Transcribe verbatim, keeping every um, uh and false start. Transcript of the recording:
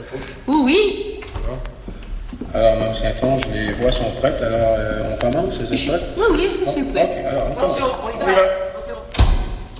Oui, oui. Alors, Mme Saint-Onge, les voix sont prêtes. Alors, euh, on commence, c'est ça? Oui, oui, je suis prête. Ok, alors on commence. Attention, on y On y va.